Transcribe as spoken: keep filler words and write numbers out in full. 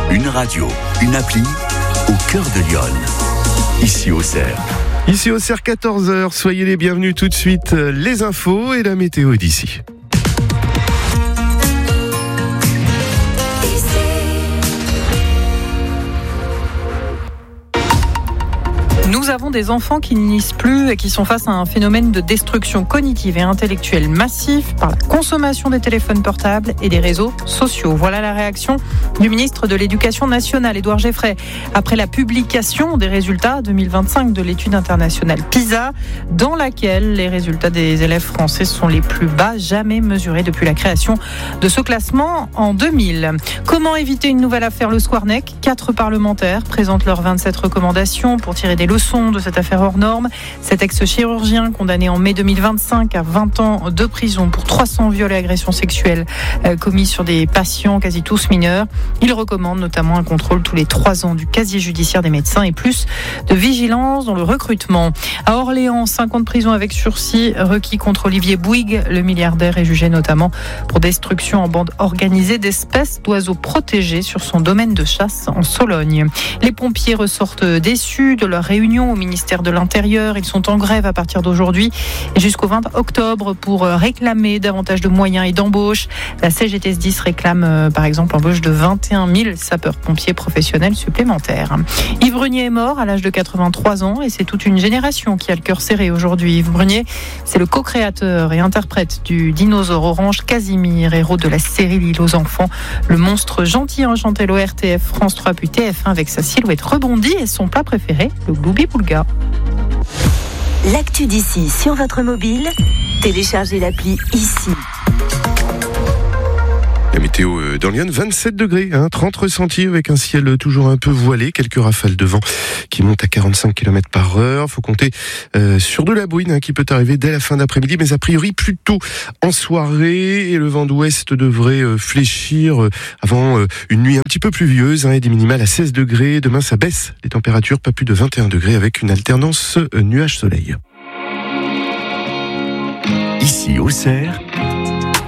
Une radio, une appli, au cœur de Lyon. Ici au Cerf. Ici au Cerf, quatorze heures. Soyez les bienvenus tout de suite. Les infos et la météo d'ici. Nous avons des enfants qui ne lisent plus et qui sont face à un phénomène de destruction cognitive et intellectuelle massif par la consommation des téléphones portables et des réseaux sociaux. Voilà la réaction du ministre de l'Éducation nationale, Édouard Geoffrey, après la publication des résultats deux mille vingt-cinq de l'étude internationale PISA, dans laquelle les résultats des élèves français sont les plus bas jamais mesurés depuis la création de ce classement en deux mille. Comment éviter une nouvelle affaire Le Squarnec ? Quatre parlementaires présentent leurs vingt-sept recommandations pour tirer des leçons de cette affaire hors norme. Cet ex-chirurgien condamné en mai deux mille vingt-cinq à vingt ans de prison pour trois cents viols et agressions sexuelles euh, commis sur des patients quasi tous mineurs. Il recommande notamment un contrôle tous les trois ans du casier judiciaire des médecins et plus de vigilance dans le recrutement. À Orléans, cinq ans de prison avec sursis requis contre Olivier Bouygues. Le milliardaire est jugé notamment pour destruction en bande organisée d'espèces d'oiseaux protégés sur son domaine de chasse en Sologne. Les pompiers ressortent déçus de leur réunion au ministère de l'Intérieur. Ils sont en grève à partir d'aujourd'hui et jusqu'au vingt octobre pour réclamer davantage de moyens et d'embauche. La C G T S dix réclame par exemple l'embauche de vingt et un mille sapeurs-pompiers professionnels supplémentaires. Yves Brunier est mort à l'âge de quatre-vingt-trois ans et c'est toute une génération qui a le cœur serré aujourd'hui. Yves Brunier, c'est le co-créateur et interprète du dinosaure orange Casimir, héros de la série L'île aux enfants. Le monstre gentil enchanté l'O R T F, France trois puis T F un avec sa silhouette rebondie et son plat préféré, le gloubi-boulga. L'actu d'ici sur votre mobile, téléchargez l'appli ici. La météo dans Lyon, vingt-sept degrés, hein, trente ressentis avec un ciel toujours un peu voilé, quelques rafales de vent qui montent à quarante-cinq kilomètres par heure. Faut compter euh, sur de la bruine hein, qui peut arriver dès la fin d'après-midi, mais a priori plutôt en soirée. Et le vent d'ouest devrait euh, fléchir euh, avant euh, une nuit un petit peu pluvieuse hein, et des minimales à seize degrés. Demain, ça baisse les températures, pas plus de vingt et un degrés avec une alternance euh, nuage-soleil. Ici au Cerf,